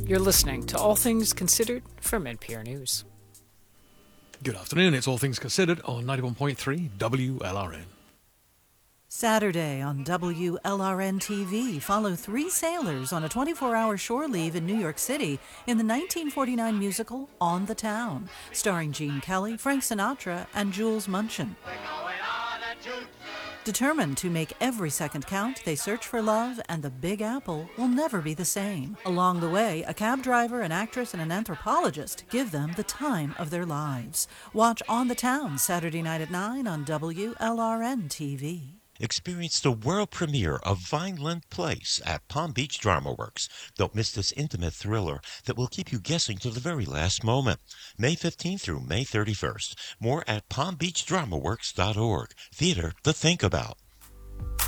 You're listening to All Things Considered from NPR News. Good afternoon. It's All Things Considered on 91.3 WLRN. Saturday on WLRN-TV, follow three sailors on a 24-hour shore leave in New York City in the 1949 musical On the Town, starring Gene Kelly, Frank Sinatra, and Jules Munchin. Determined to make every second count, they search for love, and the Big Apple will never be the same. Along the way, a cab driver, an actress, and an anthropologist give them the time of their lives. Watch On the Town Saturday night at 9 on WLRN-TV. Experience the world premiere of Vineland Place at Palm Beach Drama Works. Don't miss this intimate thriller that will keep you guessing to the very last moment. May 15th through May 31st. More at palmbeachdramaworks.org. Theater to think about.